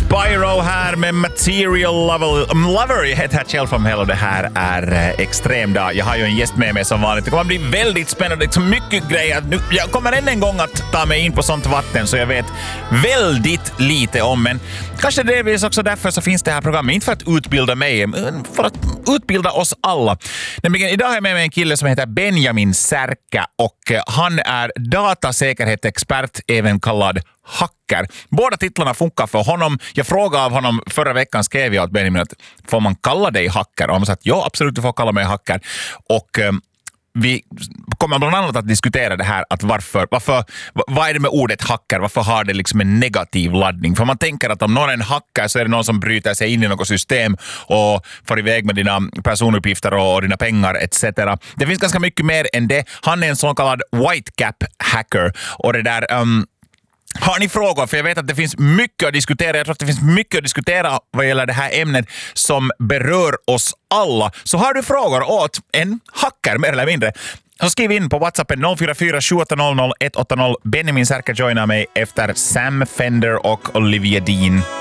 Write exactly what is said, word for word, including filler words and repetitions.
Spyro här med Material Lover. Lover heter här själv från Hell och det här är eh, extrem dag. Jag har ju en gäst med mig som vanligt. Det kommer att bli väldigt spännande. Det är så mycket grejer. Nu, jag kommer än en gång att ta mig in på sånt vatten så jag vet väldigt lite om. Men kanske det är också därför så finns det här programmet. Inte för att utbilda mig, men för att utbilda oss alla. Nämligen, idag har jag med mig en kille som heter Benjamin Särkä och eh, han är datasäkerhetsexpert, även kallad hacker. Båda titlarna funkar för honom. Jag frågade av honom förra veckan, skrev jag åt Benjamin att får man kalla dig hacker? Och han sa att ja, absolut, du får kalla mig hacker. Och eh, vi kommer bland annat att diskutera det här att varför, varför, vad är det med ordet hacker? Varför har det liksom en negativ laddning? För man tänker att om någon är en hacker så är det någon som bryter sig in i något system och får iväg med dina personuppgifter och dina pengar et cetera. Det finns ganska mycket mer än det. Han är en så kallad white cap hacker och det där... Um, Har ni frågor? För jag vet att det finns mycket att diskutera. Jag tror att det finns mycket att diskutera vad gäller det här ämnet som berör oss alla. Så har du frågor åt en hacker mer eller mindre, så skriv in på WhatsApp noll fyra fyra sju åtta noll noll ett åtta noll. Benjamin Särkä joinar mig efter Sam Fender och Olivia Dean.